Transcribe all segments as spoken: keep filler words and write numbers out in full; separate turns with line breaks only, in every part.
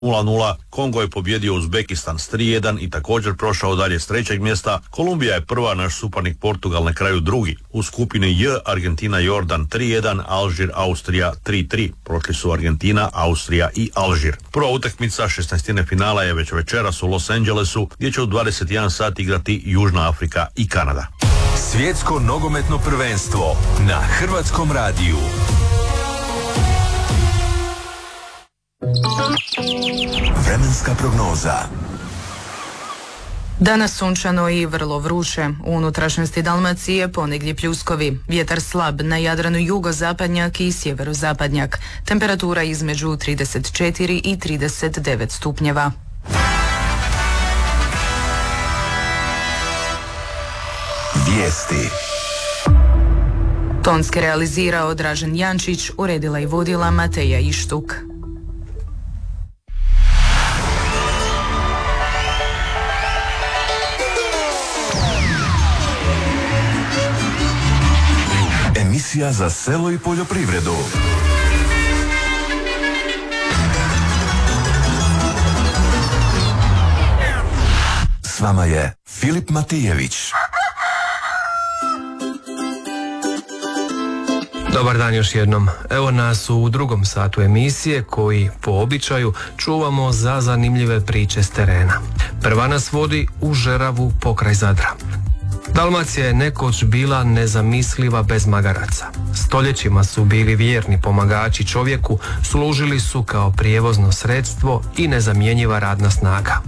nula nula. Kongo je pobjedio Uzbekistan s tri jedan i također prošao dalje s trećeg mjesta. Kolumbija je prva, naš suparnik Portugal na kraju drugi. U skupini J Argentina Jordan tri jedan, Alžir Austrija tri tri. Prošli su Argentina, Austrija i Alžir. Prva utakmica šesnaestine finala je već večeras u Los Angelesu, gdje će u dvadeset jedan sat igrati Južna Afrika i Kanada.
Svjetsko nogometno prvenstvo na Hrvatskom radiju. Vremenska prognoza.
Danas sunčano i vrlo vruće. U unutrašnjosti Dalmacije ponegdje pljuskovi. Vjetar slab, na Jadranu jugozapadnjak i sjeverozapadnjak. Temperatura između trideset četiri i trideset devet stupnjeva.
Vijesti.
Tonske realizirao Dražen Jančić, uredila i vodila Mateja Ištuk.
Emisija za selo i poljoprivredu. S vama je Filip Matijević.
Dobar dan još jednom. Evo nas u drugom satu emisije koji po običaju čuvamo za zanimljive priče s terena. Prva nas vodi u Žeravu pokraj Zadra. Dalmacija je nekoć bila nezamisliva bez magaraca. Stoljećima su bili vjerni pomagači čovjeku, služili su kao prijevozno sredstvo i nezamjenjiva radna snaga.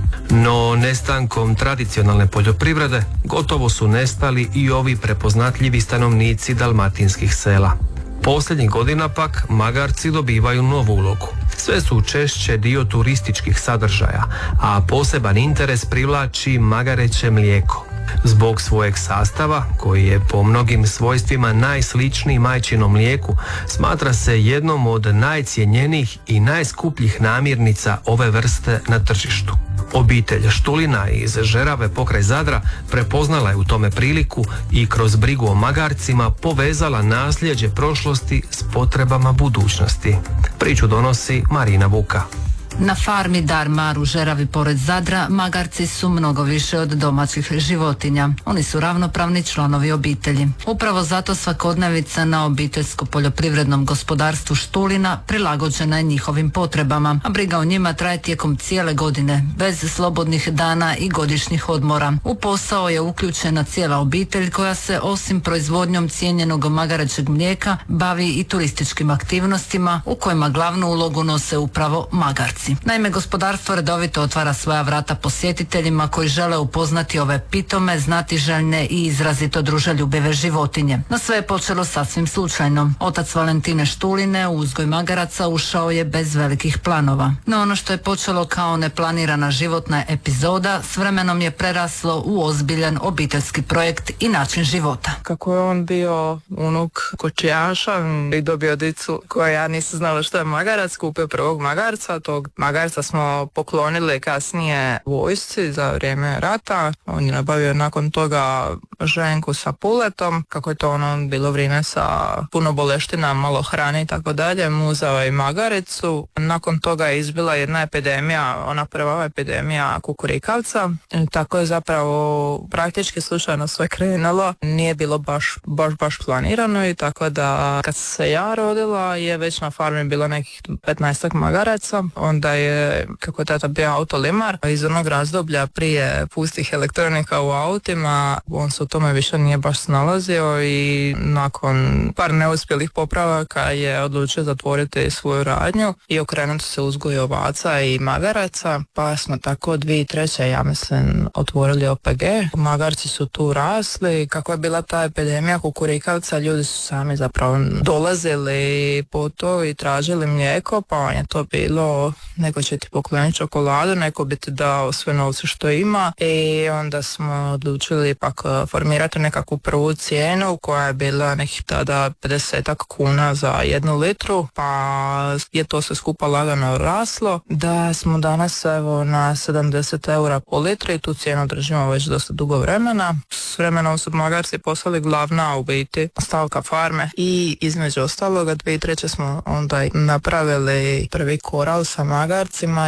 No nestankom tradicionalne poljoprivrede gotovo su nestali i ovi prepoznatljivi stanovnici dalmatinskih sela. Posljednjih godina pak magarci dobivaju novu ulogu. Sve su češće dio turističkih sadržaja, a poseban interes privlači magareće mlijeko. Zbog svojeg sastava, koji je po mnogim svojstvima najsličniji majčinom mlijeku, smatra se jednom od najcjenjenijih i najskupljih namirnica ove vrste na tržištu. Obitelj Štulina iz Žerave pokraj Zadra prepoznala je u tome priliku i kroz brigu o magarcima povezala nasljeđe prošlosti s potrebama budućnosti. Priču donosi Marina Vuka.
Na farmi Darmar u Žeravi pored Zadra magarci su mnogo više od domaćih životinja. Oni su ravnopravni članovi obitelji. Upravo zato svakodnevica na obiteljsko-poljoprivrednom gospodarstvu Štulina prilagođena je njihovim potrebama, a briga o njima traje tijekom cijele godine, bez slobodnih dana i godišnjih odmora. U posao je uključena cijela obitelj koja se osim proizvodnjom cijenjenog magarećeg mlijeka bavi i turističkim aktivnostima u kojima glavnu ulogu nose upravo magarci. Naime, gospodarstvo redovito otvara svoja vrata posjetiteljima koji žele upoznati ove pitome, znatiželjne i izrazito druželjubive životinje. No sve je počelo sasvim slučajno. Otac Valentine Štuline u uzgoj magaraca ušao je bez velikih planova. No ono što je počelo kao neplanirana životna epizoda s vremenom je preraslo u ozbiljan obiteljski projekt i način života.
Kako je on bio unuk kočijaša i dobio dicu koja ja nisam znala što je magarac, kupio prvog magarca, tog magarca smo poklonili kasnije vojsci za vrijeme rata. On je nabavio nakon toga ženku sa puletom, kako je to ono bilo vrijeme sa puno boleština, malo hrane i tako dalje. Muzao je i magaricu. Nakon toga je izbila jedna epidemija, ona prva epidemija kukurikavca. I tako je zapravo praktički slučajno sve krenulo. Nije bilo baš, baš, baš planirano i tako da kad se ja rodila je već na farmi bilo nekih petnaestak magaraca. Onda je, kako je tata bio autolimar, iz onog razdoblja prije pustih elektronika u autima, on se u tome više nije baš snalazio i nakon par neuspjelih popravaka je odlučio zatvoriti svoju radnju i okrenuti se uzgoju ovaca i magaraca, pa smo tako dvije tisuće treće ja mislim otvorili O P G. Magarci su tu rasli, kako je bila ta epidemija kukurikavca, ljudi su sami zapravo dolazili po to i tražili mlijeko, pa je to bilo neko će ti pokloniti čokoladu, neko bi ti dao sve novce što ima i onda smo odlučili ipak formirati nekakvu prvu cijenu koja je bila nekih tada pedesetak kuna za jednu litru, pa je to sve skupa lagano raslo, da smo danas evo na sedamdeset eura po litri i tu cijenu držimo već dosta dugo vremena. S vremenom su magarci postali glavna u biti stavka farme i između ostaloga dvije tisuće treće smo onda napravili prvi koral sa magarcima